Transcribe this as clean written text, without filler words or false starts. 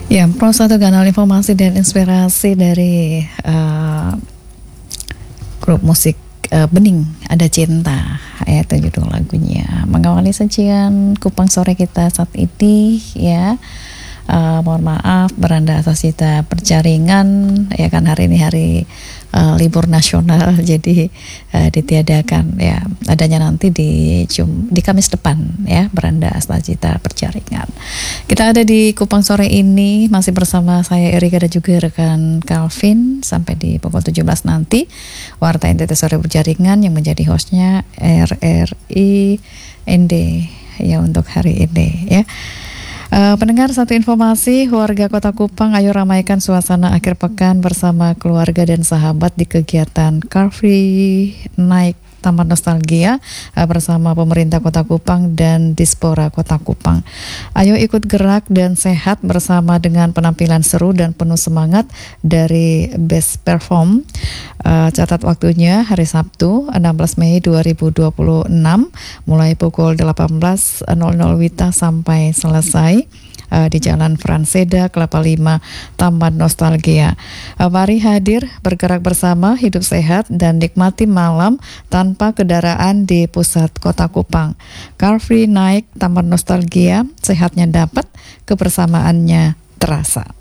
Ya, Pro satu kanal informasi dan inspirasi dari grup musik Bening Ada Cinta, ya itu judul lagunya. Mengawali sajian Kupang Sore kita saat ini, ya. Mohon maaf beranda atas cita perjaringan, ya kan hari ini hari libur nasional, jadi ditiadakan ya, adanya nanti di Kamis depan, ya, beranda atas cita perjaringan. Kita ada di Kupang Sore ini masih bersama saya Erika dan juga rekan Calvin sampai di pukul 17 nanti. Warta NTT Sore Berjaringan yang menjadi hostnya RRI ND ya untuk hari ini, ya. Pendengar, satu informasi, warga Kota Kupang, ayo ramaikan suasana akhir pekan bersama keluarga dan sahabat di kegiatan Car Free Night Taman Nostalgia bersama pemerintah Kota Kupang dan Dispora Kota Kupang. Ayo ikut gerak dan sehat bersama dengan penampilan seru dan penuh semangat dari Best Perform. Catat waktunya hari Sabtu 16 Mei 2026 mulai pukul 18.00 WITA sampai selesai di Jalan Franseda, Kelapa Lima, Taman Nostalgia. Mari hadir, bergerak bersama, hidup sehat, dan nikmati malam tanpa kendaraan di pusat Kota Kupang. Car Free Night Taman Nostalgia, sehatnya dapat, kebersamaannya terasa.